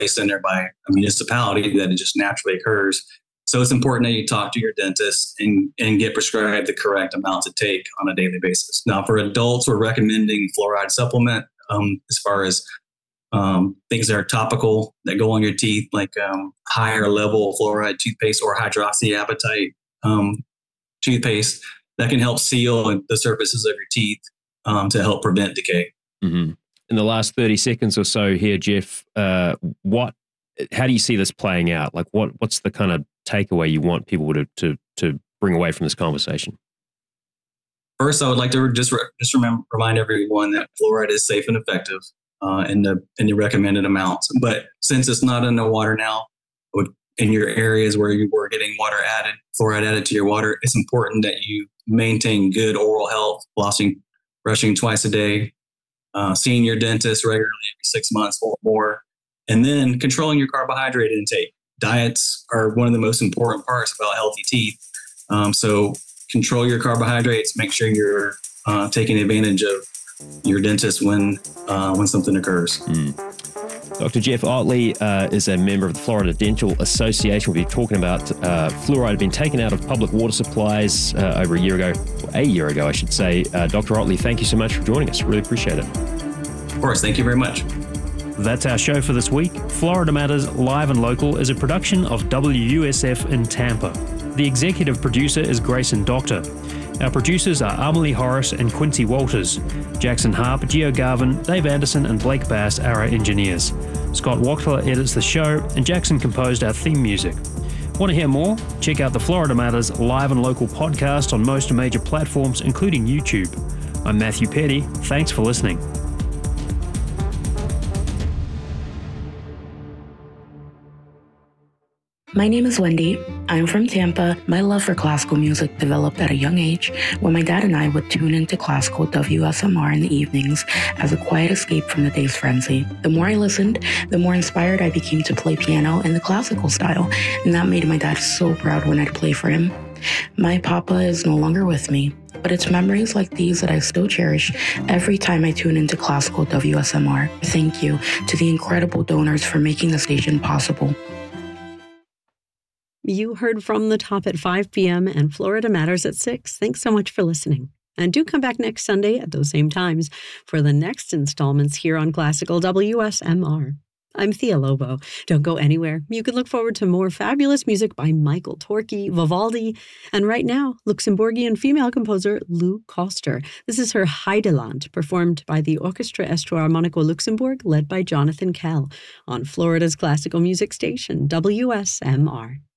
placed in there by a municipality, that it just naturally occurs. So it's important that you talk to your dentist and get prescribed the correct amount to take on a daily basis. Now, for adults, we're recommending fluoride supplement as far as things that are topical that go on your teeth, like higher level fluoride toothpaste or hydroxyapatite toothpaste that can help seal the surfaces of your teeth to help prevent decay. Mm-hmm. In the last 30 seconds or so here, Jeff, how do you see this playing out? Like, what's the kind of takeaway you want people to bring away from this conversation? First, I would like to just remind everyone that fluoride is safe and effective in the recommended amounts. But since it's not in the water now, in your areas where you were getting fluoride added to your water, it's important that you maintain good oral health, flossing, brushing twice a day, seeing your dentist regularly every 6 months or more, and then controlling your carbohydrate intake. Diets are one of the most important parts about healthy teeth. So control your carbohydrates. Make sure you're taking advantage of your dentist when something occurs. Dr. Jeff Ottley is a member of the Florida Dental Association. We'll be talking about fluoride being taken out of public water supplies over a year ago, I should say. Dr. Ottley, thank you so much for joining us. Really appreciate it. Of course. Thank you very much. That's our show for this week. Florida Matters Live and Local is a production of WUSF in Tampa. The executive producer is Grayson Doctor. Our producers are Amelie Horace and Quincy Walters. Jackson Harp, Gio Garvin, Dave Anderson, and Blake Bass are our engineers. Scott Wachtler edits the show, and Jackson composed our theme music. Want to hear more? Check out the Florida Matters Live and Local podcast on most major platforms, including YouTube. I'm Matthew Petty. Thanks for listening. My name is Wendy. I'm from Tampa. My love for classical music developed at a young age when my dad and I would tune into classical WSMR in the evenings as a quiet escape from the day's frenzy. The more I listened, the more inspired I became to play piano in the classical style, and that made my dad so proud when I'd play for him. My papa is no longer with me, but it's memories like these that I still cherish every time I tune into classical WSMR. Thank you to the incredible donors for making the station possible. You heard From the Top at 5 p.m. and Florida Matters at 6. Thanks so much for listening. And do come back next Sunday at those same times for the next installments here on Classical WSMR. I'm Thea Lobo. Don't go anywhere. You can look forward to more fabulous music by Michael Torke, Vivaldi, and right now, Luxembourgian female composer Lou Koster. This is her Heideland, performed by the Orchestra Estro-Armonico Luxembourg, led by Jonathan Kell, on Florida's classical music station, WSMR.